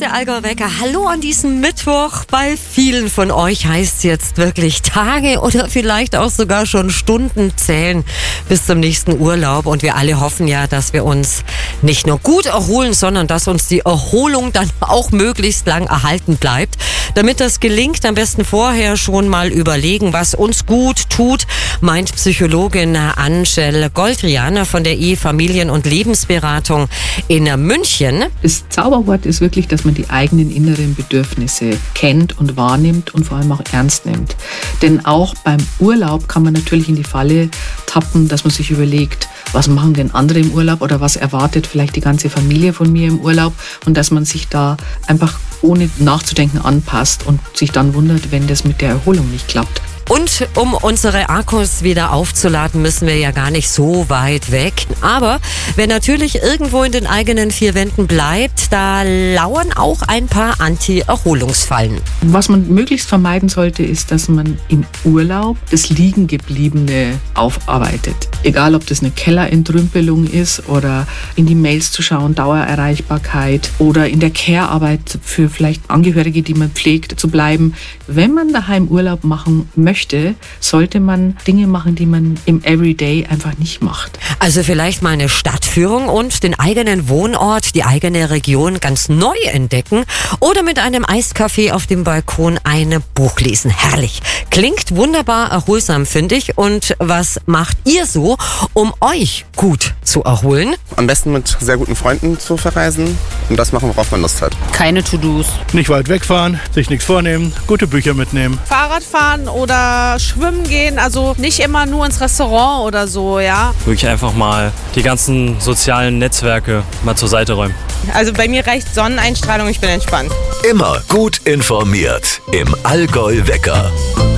ist der Allgäuer Wecker. Hallo an diesem Mittwoch. Bei vielen von euch heißt es jetzt wirklich Tage oder vielleicht auch sogar schon Stunden zählen bis zum nächsten Urlaub. Und wir alle hoffen ja, dass wir uns nicht nur gut erholen, sondern dass uns die Erholung dann auch möglichst lang erhalten bleibt. Damit das gelingt, am besten vorher schon mal überlegen, was uns gut tut, meint Psychologin Angel Goldrian von der Familien- und Lebensberatung in München. Das Zauberwort ist wirklich, dass man die eigenen inneren Bedürfnisse kennt und wahrnimmt und vor allem auch ernst nimmt. Denn auch beim Urlaub kann man natürlich in die Falle tappen, dass man sich überlegt, was machen denn andere im Urlaub oder was erwartet vielleicht die ganze Familie von mir im Urlaub, und dass man sich da einfach ohne nachzudenken anpasst und sich dann wundert, wenn das mit der Erholung nicht klappt. Und um unsere Akkus wieder aufzuladen, müssen wir ja gar nicht so weit weg. Aber wer natürlich irgendwo in den eigenen vier Wänden bleibt, da lauern auch ein paar Anti-Erholungsfallen. Was man möglichst vermeiden sollte, ist, dass man im Urlaub das Liegengebliebene aufarbeitet. Egal, ob das eine Kellerentrümpelung ist oder in die Mails zu schauen, Dauererreichbarkeit oder in der Care-Arbeit für vielleicht Angehörige, die man pflegt, zu bleiben. Wenn man daheim Urlaub machen möchte, sollte man Dinge machen, die man im Everyday einfach nicht macht. Also vielleicht mal eine Stadtführung und den eigenen Wohnort, die eigene Region ganz neu entdecken oder mit einem Eiskaffee auf dem Balkon ein Buch lesen. Herrlich. Klingt wunderbar erholsam, finde ich. Und was macht ihr so, um euch gut zu erholen? Am besten mit sehr guten Freunden zu verreisen und das machen, worauf man Lust hat. Keine To-Dos. Nicht weit wegfahren, sich nichts vornehmen, gute Bücher mitnehmen. Fahrrad fahren oder schwimmen gehen, also nicht immer nur ins Restaurant oder so, ja. Wirklich einfach mal die ganzen sozialen Netzwerke mal zur Seite räumen. Also bei mir reicht Sonneneinstrahlung, ich bin entspannt. Immer gut informiert im Allgäu Wecker.